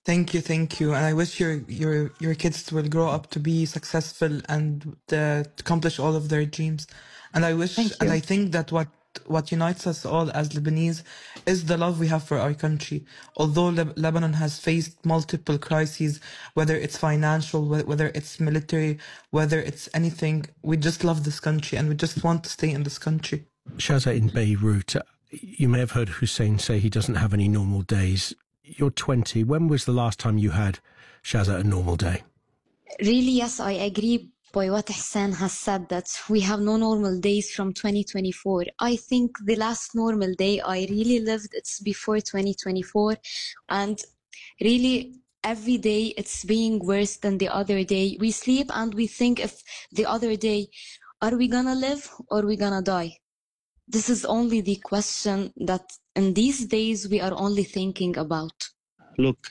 Thank you, and I wish your kids will grow up to be successful and accomplish all of their dreams. And Thank and you. I think that what unites us all as Lebanese is the love we have for our country. Although Lebanon has faced multiple crises, whether it's financial, whether it's military, whether it's anything, we just love this country and we just want to stay in this country. Shazza, in Beirut, you may have heard Hussein say he doesn't have any normal days. You're 20. When was the last time you had, Shazza, a normal day? Really, yes, I agree by what Hassan has said, that we have no normal days from 2024. I think the last normal day I really lived, it's before 2024. And really, every day it's being worse than the other day. We sleep and we think of the other day, are we gonna live or are we gonna die? This is only the question that in these days we are only thinking about. Look,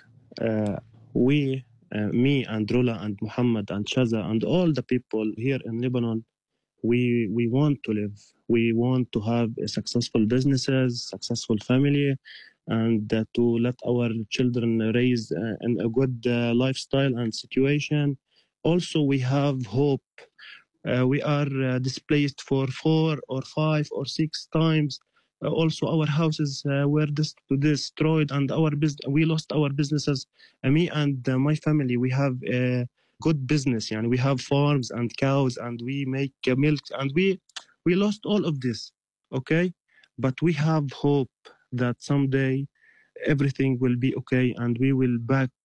me and Rula and Muhammad and Shaza and all the people here in Lebanon, we want to live. We want to have a successful businesses, successful family, and to let our children raise in a good lifestyle and situation. Also, we have hope. We are displaced for 4 or 5 or 6 times. Also, our houses were destroyed, and we lost our businesses. Me and my family, we have a good business. Yani we have farms and cows, and we make milk, and we lost all of this. Okay, but we have hope that someday everything will be okay, and we will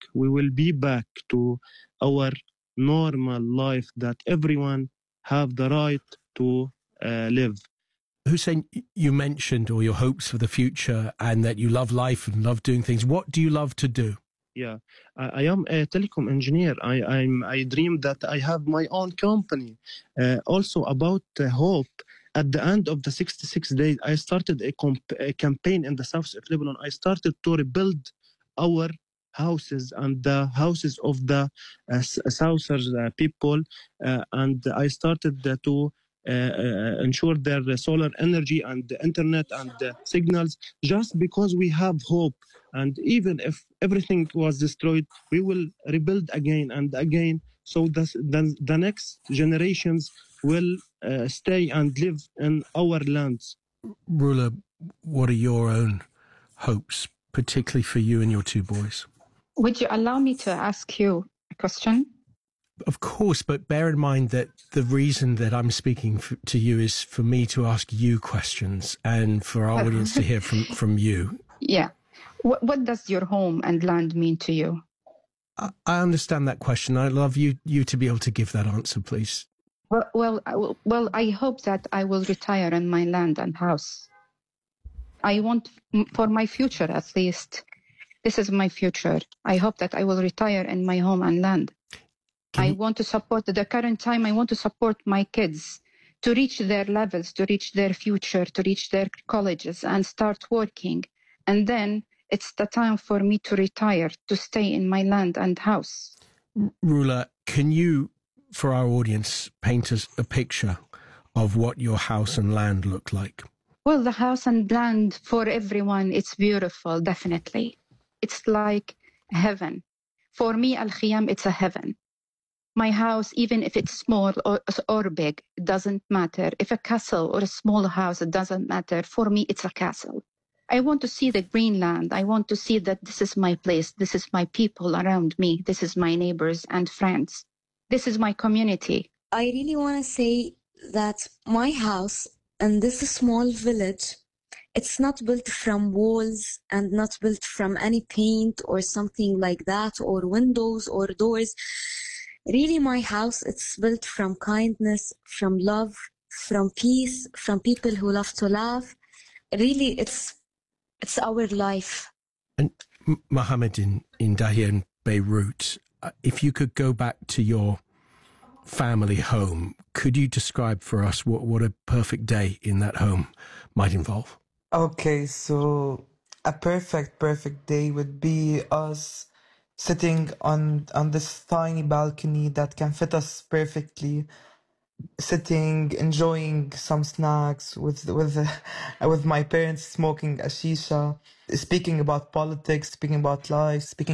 be back to our normal life that everyone have the right to live. Hussein, you mentioned all your hopes for the future and that you love life and love doing things. What do you love to do? Yeah, I am a telecom engineer. I dream that I have my own company. Also about hope. At the end of the 66 days, I started a campaign in the south of Lebanon. I started to rebuild our houses and the houses of the Southern people, and I started to ensure their solar energy and the internet and the signals, just because we have hope. And even if everything was destroyed, we will rebuild again and again, so the next generations will stay and live in our lands. Rula, what are your own hopes, particularly for you and your 2 boys? Would you allow me to ask you a question? Of course, but bear in mind that the reason that I'm speaking to you is for me to ask you questions and for our audience to hear from you. Yeah. What does your home and land mean to you? I understand that question. I'd love you to be able to give that answer, please. Well, I hope that I will retire in my land and house. I want, for my future at least, this is my future. I hope that I will retire in my home and land. I want to support the current time. I want to support my kids to reach their levels, to reach their future, to reach their colleges and start working. And then it's the time for me to retire, to stay in my land and house. Rula, can you, for our audience, paint us a picture of what your house and land look like? Well, the house and land for everyone, it's beautiful, definitely. It's like heaven. For me, Al Khiyam, it's a heaven. My house, even if it's small or big, it doesn't matter. If a castle or a small house, it doesn't matter. For me, it's a castle. I want to see the green land. I want to see that this is my place. This is my people around me. This is my neighbors and friends. This is my community. I really want to say that my house in this small village, it's not built from walls and not built from any paint or something like that, or windows or doors. Really, my house, it's built from kindness, from love, from peace, from people who love to laugh. Really, it's our life. And Mohammed in Dahia and Beirut, if you could go back to your family home, could you describe for us what a perfect day in that home might involve? Okay, so a perfect day would be us sitting on this tiny balcony that can fit us perfectly, sitting, enjoying some snacks with my parents, smoking a shisha, speaking about politics, speaking about life, speaking